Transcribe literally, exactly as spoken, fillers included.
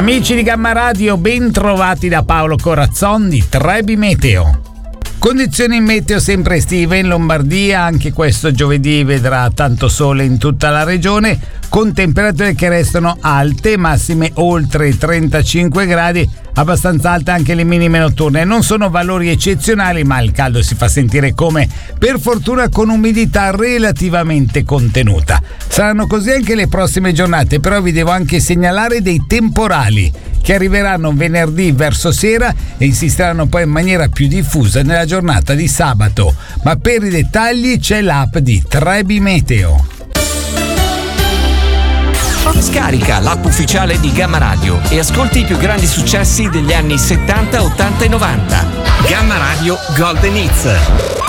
Amici di Gamma Radio, ben trovati da Paolo Corazzon di Trebi Meteo. Condizioni meteo sempre estive in Lombardia, anche questo giovedì vedrà tanto sole in tutta la regione, con temperature che restano alte, massime oltre i trentacinque gradi, abbastanza alte anche le minime notturne. Non sono valori eccezionali, ma il caldo si fa sentire come per fortuna con umidità relativamente contenuta. Saranno così anche le prossime giornate, però vi devo anche segnalare dei temporali che arriveranno venerdì verso sera e insisteranno poi in maniera più diffusa nella giornata di sabato. Ma per i dettagli c'è l'app di Trebi Meteo. Scarica l'app ufficiale di Gamma Radio e ascolti i più grandi successi degli anni settanta, ottanta e novanta. Gamma Radio Golden Hits.